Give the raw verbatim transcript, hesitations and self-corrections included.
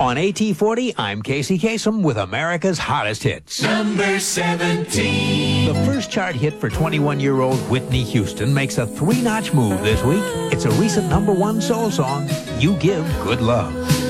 On A T forty, I'm Casey Kasem with America's Hottest Hits. Number seventeen. The first chart hit for twenty-one-year-old Whitney Houston makes a three-notch move this week. It's a recent number one soul song, You Give Good Love.